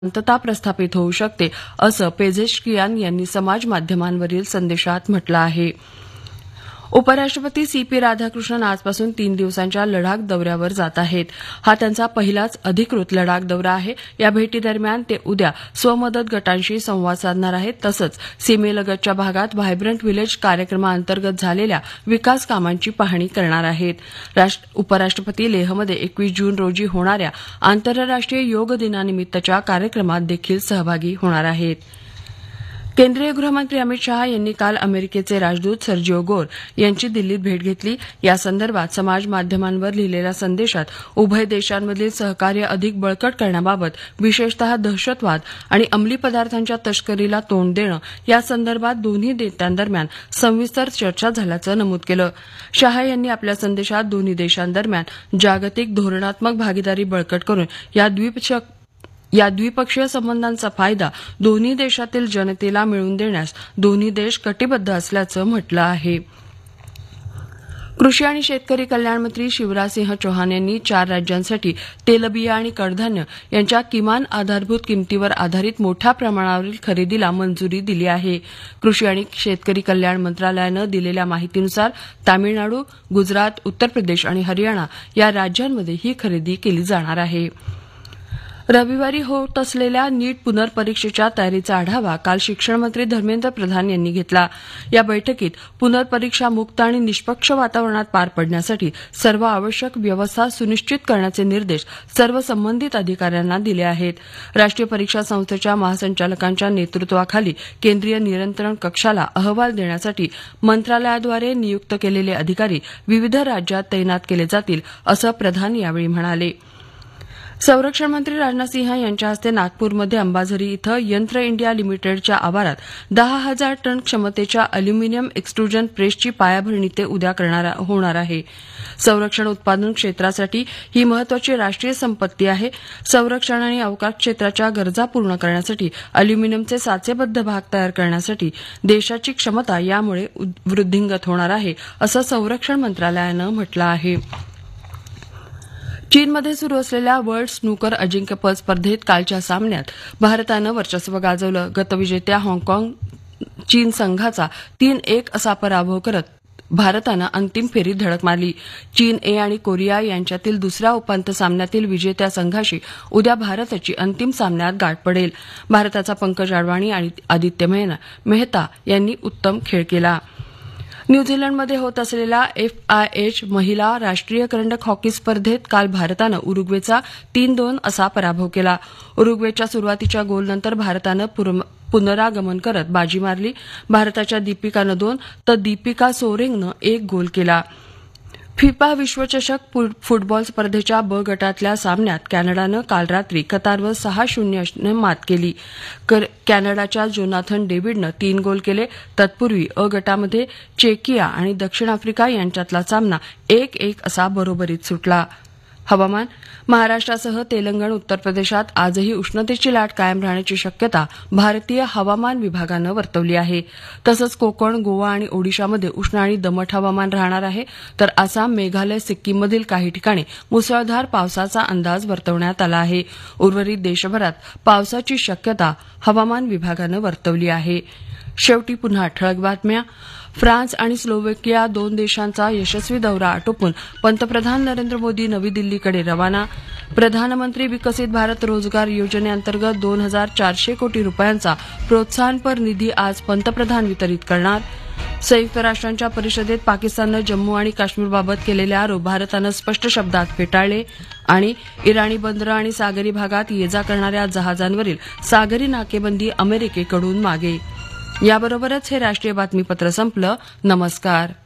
शांतता प्रस्थापित होऊ शकते असं पेझेशकियान यांनी समाज माध्यमांवरील संदेशात म्हटलं आहे. उपराष्ट्रपती सीपी राधाकृष्णन आजपासून 3 दिवसांच्या लडाख दौऱ्यावर जात आहेत. हा त्यांचा पहिलाच अधिकृत लडाख दौरा आहे. या भेटीदरम्यान ते उद्या स्वमदत गटांशी संवाद साधणार आहेत. तसंच सीमेलगतच्या भागात व्हायब्रंट व्हिलेज कार्यक्रमाअंतर्गत झालेल्या विकास कामांची पाहणी करणार आहेत. उपराष्ट्रपती लेहमध्ये 21 जून रोजी होणाऱ्या आंतरराष्ट्रीय योग दिनानिमित्तच्या कार्यक्रमात देखील सहभागी होणार आहेत. केंद्रीय गृहमंत्री अमित शहा यांनी काल अमेरिकेचे राजदूत सर्जिओ गोर यांची दिल्लीत भेट घेतली. या संदर्भात समाज माध्यमांवर लिहिलेल्या संदेशात उभय देशांमधील सहकार्य अधिक बळकट करण्याबाबत, विशेषतः दहशतवाद आणि अंमली पदार्थांच्या तस्करीला तोंड देणं या संदर्भात दोन्ही नेत्यांदरम्यान सविस्तर चर्चा झाल्याचं नमूद केलं. शहा यांनी आपल्या संदेशात दोन्ही देशांदरम्यान जागतिक धोरणात्मक भागीदारी बळकट करून या द्विपक्षीय संबंधांचा फायदा दोन्ही देशातील जनतेला मिळवून देण्यास दोन्ही देश कटिबद्ध असल्याचं म्हटलं आहे. कृषी आणि शेतकरी कल्याण मंत्री शिवराजसिंह चौहान यांनी 4 राज्यांसाठी तेलबिया आणि कडधान्य यांच्या किमान आधारभूत किमतीवर आधारित मोठ्या प्रमाणावरील खरेदीला मंजुरी दिली आहे. कृषी आणि शेतकरी कल्याण मंत्रालयानं दिलेल्या माहितीनुसार तामिळनाडू, गुजरात, उत्तर प्रदेश आणि हरियाणा या राज्यांमध्ये ही खरेदी केली जाणार आहे. रविवारी होत असलेल्या नीट पुनर्परीक्षेच्या तयारीचा आढावा काल शिक्षण मंत्री धर्मेंद्र प्रधान यांनी घेतला. या बैठकीत पुनर्परीक्षा मुक्त आणि निष्पक्ष वातावरणात पार पडण्यासाठी सर्व आवश्यक व्यवस्था सुनिश्चित करण्याचे निर्देश सर्व संबंधित अधिकाऱ्यांना दिले आहेत. राष्ट्रीय परीक्षा संस्थेच्या महासंचालकांच्या नेतृत्वाखाली केंद्रीय नियंत्रण कक्षाला अहवाल देण्यासाठी मंत्रालयाद्वारे नियुक्त केलेले अधिकारी विविध राज्यात तैनात केले जातील असं प्रधान यावेळी म्हणाले. संरक्षण मंत्री राजनाथ सिंह यांच्या हस्ते नागपूरमध्ये अंबाझरी इथं यंत्र इंडिया लिमिटेडच्या आवारात 10,000 टन क्षमतेच्या अॅल्युमिनियम एक्सट्रुजन प्रेसची पायाभरणी ते उद्या होणार आहे. संरक्षण उत्पादन क्षेत्रासाठी ही महत्वाची राष्ट्रीय संपत्ती आहे. संरक्षण आणि अवकाश क्षेत्राच्या गरजा पूर्ण करण्यासाठी अॅल्युमिनियमचे साचेबद्ध भाग तयार करण्यासाठी देशाची क्षमता यामुळे वृद्धिंगत होणार आहे असं संरक्षण मंत्रालयानं म्हटलं आहे. चीनमध्ये सुरू असलेल्या वर्ल्ड स्नूकर अजिंक्यपद स्पर्धेत कालच्या सामन्यात भारतानं वर्चस्व गाजवलं. गतविजेत्या हाँगकाँग चीन संघाचा 3-1 असा पराभव करत भारतानं अंतिम फेरीत धडक मारली. चीन ए आणि कोरिया यांच्यातील दुसऱ्या उपांत्य सामन्यातील विजेत्या संघाशी उद्या भारताची अंतिम सामन्यात गाठ पडेल. भारताचा पंकज अडवाणी आणि आदित्य मेहता यांनी उत्तम खेळ केला. न्यूझीलंडमध्ये होत असलेल्या FIH महिला राष्ट्रीय करंडक हॉकी स्पर्धेत काल भारतानं उरुग्वेचा 3-2 असा पराभव केला. उरुग्वेच्या सुरुवातीच्या गोलनंतर भारतानं पुनरागमन करत बाजी मारली. भारताच्या दीपिकानं 2 तर दीपिका सोरेंगनं 1 गोल केला. फिफा विश्वचषक फुटबॉल स्पर्धेच्या ब गटातल्या सामन्यात कॅनडानं काल रात्री कतारवर 6-0 मात केली. कॅनडाच्या जोनाथन डेव्हिडनं 3 गोल केले. तत्पूर्वी अ गटामध्ये चेकिया आणि दक्षिण आफ्रिका यांच्यातला सामना 1-1 असा बरोबरीत सुटला. हवामान. महाराष्ट्रासह तेलंगण, उत्तर प्रदेशात आजही उष्णतेची लाट कायम राहण्याची शक्यता भारतीय हवामान विभागानं वर्तवली आहे. तसंच कोकण, गोवा आणि ओडिशामध्ये उष्ण आणि दमट हवामान राहणार आहे. तर आसाम, मेघालय, सिक्कीममधील काही ठिकाणी मुसळधार पावसाचा अंदाज वर्तवण्यात आला आहे. उर्वरित देशभरात पावसाची शक्यता हवामान विभागानं वर्तवली आहे. शेवटी पुन्हा ठळक बातम्या. फ्रान्स आणि स्लोव्हेकिया 2 देशांचा यशस्वी दौरा आटोपून पंतप्रधान नरेंद्र मोदी नवी दिल्लीकडे रवाना. प्रधानमंत्री विकसित भारत रोजगार योजनेअंतर्गत 2,400 कोटी रुपयांचा प्रोत्साहनपर निधी आज पंतप्रधान वितरित करणार. संयुक्त राष्ट्रांच्या परिषदेत पाकिस्ताननं जम्मू आणि काश्मीरबाबत केलेले आरोप भारतानं स्पष्ट शब्दात फेटाळले. आणि इराणी बंदरं आणि सागरी भागात ये जा करणाऱ्या जहाजांवरील सागरी नाकेबंदी अमेरिकेकडून मागे. याबरोबरच हे राष्ट्रीय बातमीपत्र संपलं. नमस्कार.